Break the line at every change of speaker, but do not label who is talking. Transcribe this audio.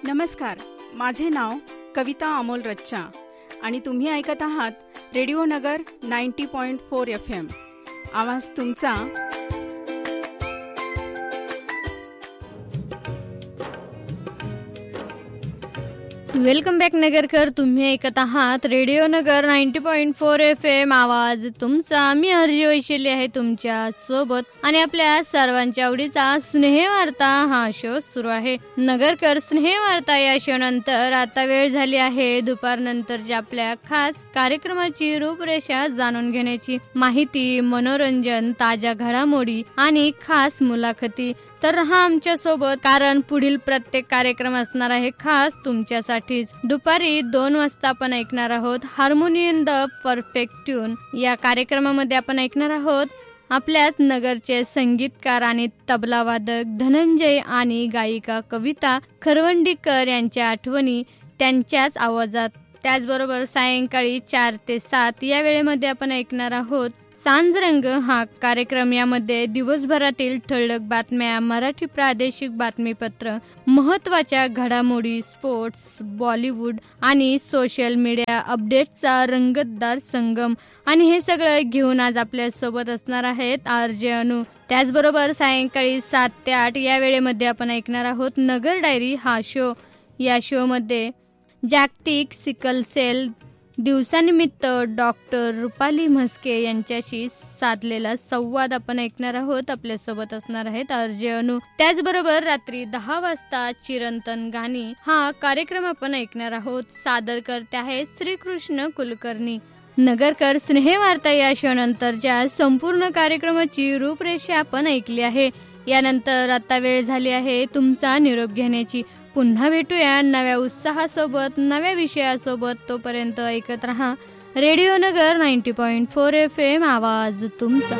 नमस्कार, माझे नाव कविता अमोल रच्चा आणि तुम्ही ऐकत आहात रेडिओ नगर 90.4 FM. आवाज तुमचा.
Welcome back Nagarkar. तुम्ही ऐकत आहात रेडिओ नगर 90.4 FM. आवाज तुमचा. मी हरजी वैशाली आहे तुमच्या सोबत आणि आपल्या सर्वांच्या आवडीचा स्नेहवार्ता हा शो सुरू आहे. नगरकर, स्नेहवार्ता या शो नंतर आता वेळ झाली आहे दुपारनंतरच्या आपल्या खास कार्यक्रमाची रूपरेषा जाणून घेण्याची. माहिती, मनोरंजन, ताज्या घडामोडी आणि खास मुलाखती. तर रहा आमच्या सोबत, कारण पुढील प्रत्येक कार्यक्रम असणार आहे खास तुमच्यासाठीच. दुपारी 2 वाजता आपण ऐकणार आहोत हार्मोनियम द परफेक्ट ट्यून. या कार्यक्रमामध्ये आपण ऐकणार आहोत आपल्याच नगरचे संगीतकार आणि तबलावादक धनंजय आणि गायिका कविता खरवंडीकर यांच्या आठवणी त्यांच्याच आवाजात. त्याचबरोबर सायंकाळी 4 ते 7 या वेळेमध्ये आपण ऐकणार आहोत सांजरंग हा कार्यक्रम. यामध्ये दिवसभरातील ठळक बातम्या, मराठी प्रादेशिक बातमीपत्र, महत्त्वाच्या घडामोडी, स्पोर्ट्स, बॉलिवूड आणि सोशल मीडिया अपडेट्सचा रंगतदार संगम. आणि हे सगळं घेऊन आज आपल्या सोबत असणार आहेत आरजे अनु. त्याचबरोबर सायंकाळी 7 ते 8 या वेळेमध्ये आपण ऐकणार आहोत नगर डायरी हा शो. या शोमध्ये जागतिक सिकल सेल दिवसानिमित्त डॉक्टर रुपाली म्हस्के यांच्याशी साधलेला संवाद आपण ऐकणार आहोत. आपल्यासोबत असणार आहेत आरजे अनु. त्याचबरोबर रात्री 10 वाजता चिरंतन गाणी हा कार्यक्रम आपण ऐकणार आहोत. सादर करते आहेत श्रीकृष्ण कुलकर्णी. नगरकर, स्नेहवार्ता या शो नंतरच्या संपूर्ण कार्यक्रमाची रूपरेषा आपण ऐकली आहे. यानंतर आता वेळ झाली आहे तुमचा निरोप घेण्याची. पुन्हा भेटूया नव्या उत्साहासोबत, नव्या विषयासोबत. तोपर्यंत ऐकत रहा रेडिओ नगर 90.4 FM. आवाज तुमचा.